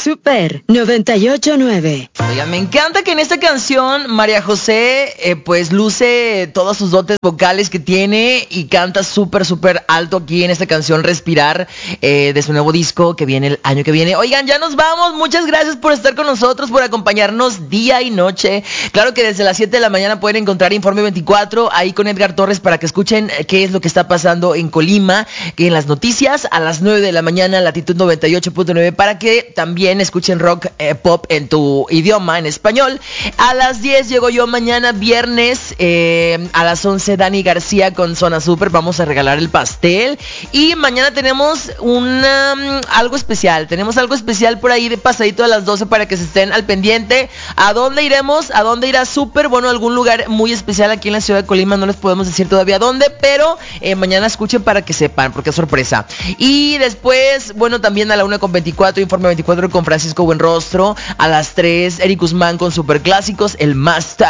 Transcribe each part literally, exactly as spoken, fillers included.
Super noventa y ocho punto nueve. Oigan, me encanta que en esta canción María José eh, pues luce todos sus dotes vocales que tiene y canta súper, súper alto aquí en esta canción Respirar eh, de su nuevo disco que viene el año que viene. Oigan, ya nos vamos. Muchas gracias por estar con nosotros, por acompañarnos día y noche. Claro que desde las siete de la mañana pueden encontrar Informe veinticuatro ahí con Edgar Torres para que escuchen qué es lo que está pasando en Colima, que en las noticias a las nueve de la mañana, Latitud noventa y ocho punto nueve, para que también escuchen rock eh, pop en tu idioma, en español. A las diez llego yo mañana viernes, eh, a las once Dani García con Zona Super, vamos a regalar el pastel. Y mañana tenemos una, algo especial, tenemos algo especial por ahí de pasadito a las doce para que se estén al pendiente. ¿A dónde iremos? ¿A dónde irá Super? Bueno, algún lugar muy especial aquí en la ciudad de Colima, no les podemos decir todavía dónde, pero eh, mañana escuchen para que sepan, porque es sorpresa. Y después, bueno, también a la una con veinticuatro, Informe veinticuatro con Francisco Buenrostro. A las tres, Eric Guzmán con Super Clásicos, el Master.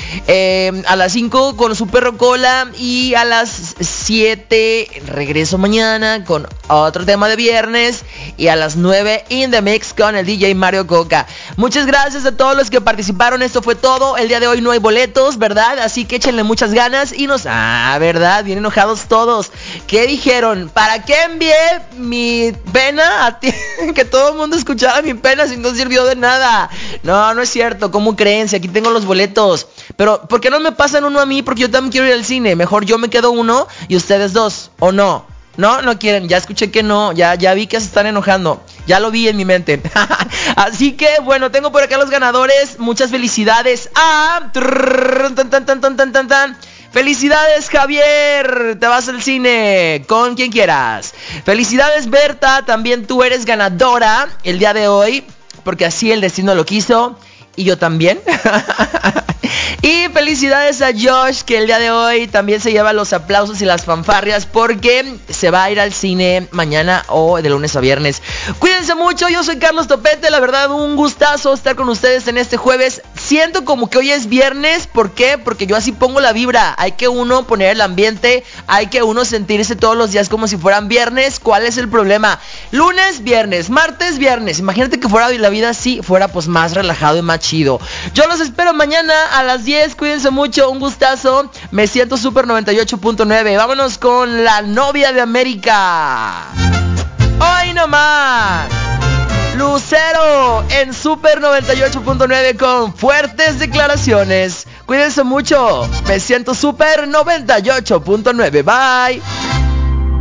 Eh, a las cinco con Super Rocola. Y a las siete, regreso mañana con otro tema de viernes. Y a las nueve, In The Mix con el D J Mario Coca. Muchas gracias a todos los que participaron. Esto fue todo. El día de hoy no hay boletos, ¿verdad? Así que échenle muchas ganas y nos... Ah, ¿verdad? Bien enojados todos. ¿Qué dijeron? ¿Para qué envié mi pena a ti? Que todo el mundo escuchara mi pena si no sirvió de nada. No, no es cierto. ¿Cómo creen? Si aquí tengo los boletos. Pero, ¿por qué no me pasan uno a mí? Porque yo también quiero ir al cine. Mejor yo me quedo uno y ustedes dos. ¿O no? No, no quieren. Ya escuché que no. Ya, ya vi que se están enojando. Ya lo vi en mi mente. Así que, bueno, tengo por acá los ganadores. Muchas felicidades a... Tan, tan, tan, tan, tan, tan, tan. Felicidades, Javier, te vas al cine con quien quieras. Felicidades, Berta, también tú eres ganadora el día de hoy, porque así el destino lo quiso, y yo también. Y felicidades a Josh, que el día de hoy también se lleva los aplausos y las fanfarrias, porque se va a ir al cine mañana o de lunes a viernes. Cuídense mucho, yo soy Carlos Topete, la verdad un gustazo estar con ustedes en este jueves. Siento como que hoy es viernes, ¿por qué? Porque yo así pongo la vibra. Hay que uno poner el ambiente, hay que uno sentirse todos los días como si fueran viernes. ¿Cuál es el problema? Lunes, viernes, martes, viernes. Imagínate que fuera la vida así, fuera pues más relajado y más chido. Yo los espero mañana a las diez. Cuídense mucho, un gustazo. Me siento Super noventa y ocho punto nueve. Vámonos con La Novia de América. Hoy nomás Lucero en Super noventa y ocho punto nueve con fuertes declaraciones. Cuídense mucho. Me siento Super noventa y ocho punto nueve. Bye.